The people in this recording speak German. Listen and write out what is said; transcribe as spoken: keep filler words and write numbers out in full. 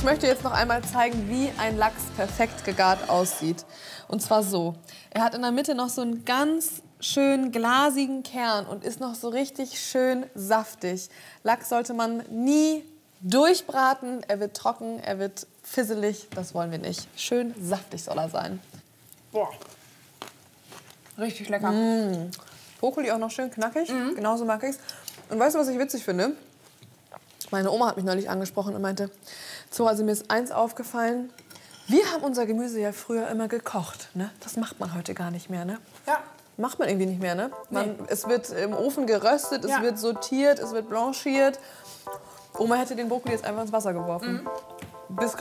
ich möchte jetzt noch einmal zeigen, wie ein Lachs perfekt gegart aussieht. Und zwar so. Er hat in der Mitte noch so einen ganz schön glasigen Kern und ist noch so richtig schön saftig. Lachs sollte man nie durchbraten. Er wird trocken, er wird fisselig. Das wollen wir nicht. Schön saftig soll er sein. Boah. Richtig lecker. Mmh. Brokkoli auch noch schön knackig. Mhm. Genauso mag ich's. Und weißt du, was ich witzig finde? Meine Oma hat mich neulich angesprochen und meinte, Zora, also mir ist eins aufgefallen. Wir haben unser Gemüse ja früher immer gekocht. Ne? Das macht man heute gar nicht mehr. Ne? Ja. Macht man irgendwie nicht mehr. Ne? Man, nee. Es wird im Ofen geröstet, es ja. wird sortiert, es wird blanchiert. Oma hätte den Brokkoli jetzt einfach ins Wasser geworfen. Mhm. Bis